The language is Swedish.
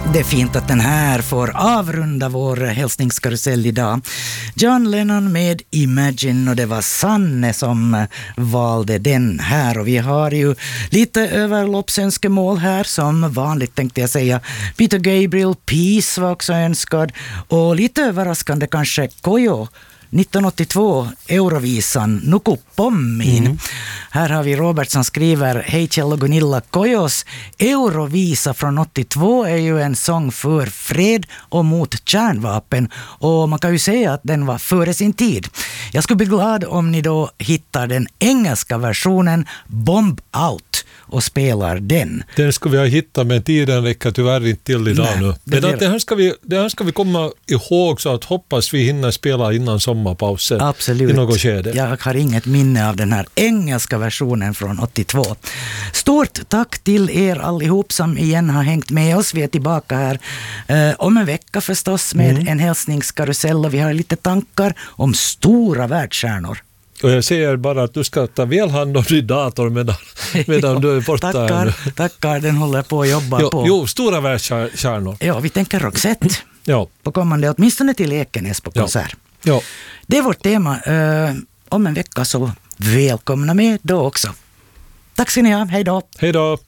Det är fint att den här får avrunda vår hälsningskarusell idag. John Lennon med Imagine, och det var Sanne som valde den här. Och vi har ju lite överloppsönskemål här, som vanligt tänkte jag säga. Peter Gabriel, Peace var också önskad. Och lite överraskande kanske Kojo. 1982, Eurovisan, Nuku Pommin. Här har vi Robert som skriver: Hej Kjell och Gunilla, Kojos Eurovisa från 82 är ju en sång för fred och mot kärnvapen. Och man kan ju säga att den var före sin tid. Jag skulle bli glad om ni då hittar den engelska versionen Bomb Out och spelar den. Den ska vi ha hittat, men tiden räcker tyvärr inte till idag nu. Men det här ska vi komma ihåg, så att hoppas vi hinner spela innan sommarpausen. Absolut. I något skede. Jag har inget minne av den här engelska versionen från 82. Stort tack till er allihop som igen har hängt med oss. Vi är tillbaka här om en vecka förstås med en hälsningskarusell, och vi har lite tankar om stora världsstjärnor. Och jag säger bara att du ska ta väl hand om din dator medan du är borta. Tackar, den håller på att jobba på. Jo, stora världsstjärnor. Ja, vi tänker Roxette på kommande, åtminstone till Ekenäs på konsert. Ja. Det är vårt tema. Om en vecka, så välkomna med då också. Tack ska ni ha, hej då. Hej då.